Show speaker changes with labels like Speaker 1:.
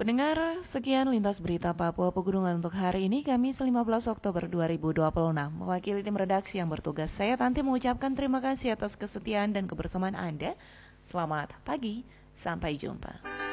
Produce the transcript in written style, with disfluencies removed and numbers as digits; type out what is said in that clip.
Speaker 1: Pendengar, sekian lintas berita Papua Pegunungan untuk hari ini, Kamis 15 Oktober 2026. Mewakili tim redaksi yang bertugas, saya Tanti mengucapkan terima kasih atas kesetiaan dan kebersamaan Anda. Selamat pagi, sampai jumpa.